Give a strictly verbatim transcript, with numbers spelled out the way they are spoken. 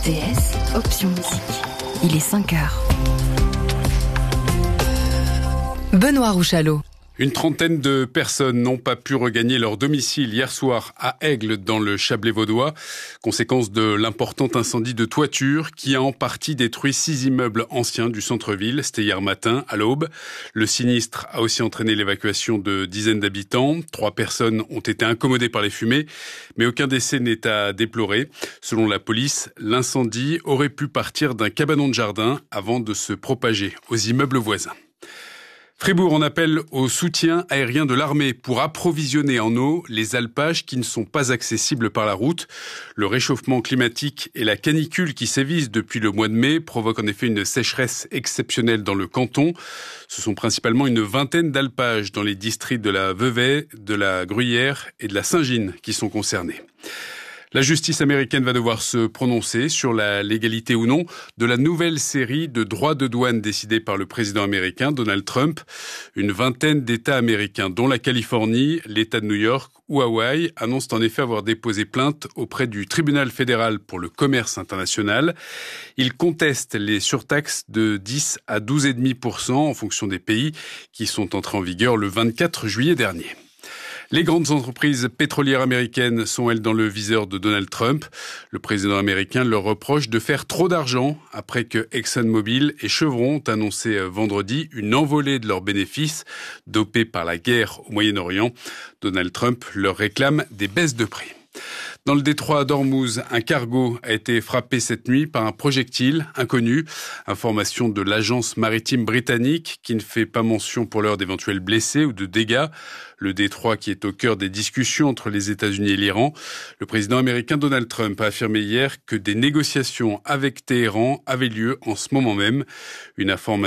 R T S, option musique. Il est cinq heures. Benoît Rouchalot. Une trentaine de personnes n'ont pas pu regagner leur domicile hier soir à Aigle dans le Chablais vaudois, conséquence de l'important incendie de toiture qui a en partie détruit six immeubles anciens du centre-ville. C'était hier matin à l'aube. Le sinistre a aussi entraîné l'évacuation de dizaines d'habitants. Trois personnes ont été incommodées par les fumées, mais aucun décès n'est à déplorer. Selon la police, l'incendie aurait pu partir d'un cabanon de jardin avant de se propager aux immeubles voisins. Fribourg en appelle au soutien aérien de l'armée pour approvisionner en eau les alpages qui ne sont pas accessibles par la route. Le réchauffement climatique et la canicule qui sévissent depuis le mois de mai provoquent en effet une sécheresse exceptionnelle dans le canton. Ce sont principalement une vingtaine d'alpages dans les districts de la Vevey, de la Gruyère et de la Saint-Gine qui sont concernés. La justice américaine va devoir se prononcer sur la légalité ou non de la nouvelle série de droits de douane décidés par le président américain Donald Trump. Une vingtaine d'États américains, dont la Californie, l'État de New York ou Hawaï, annoncent en effet avoir déposé plainte auprès du tribunal fédéral pour le commerce international. Ils contestent les surtaxes de dix à douze virgule cinq pour cent en fonction des pays qui sont entrés en vigueur le vingt-quatre juillet dernier. Les grandes entreprises pétrolières américaines sont, elles, dans le viseur de Donald Trump. Le président américain leur reproche de faire trop d'argent après que ExxonMobil et Chevron ont annoncé vendredi une envolée de leurs bénéfices dopés par la guerre au Moyen-Orient. Donald Trump leur réclame des baisses de prix. Dans le détroit d'Ormuz, un cargo a été frappé cette nuit par un projectile inconnu. Information de l'agence maritime britannique qui ne fait pas mention pour l'heure d'éventuels blessés ou de dégâts. Le détroit qui est au cœur des discussions entre les États-Unis et l'Iran. Le président américain Donald Trump a affirmé hier que des négociations avec Téhéran avaient lieu en ce moment même. Une information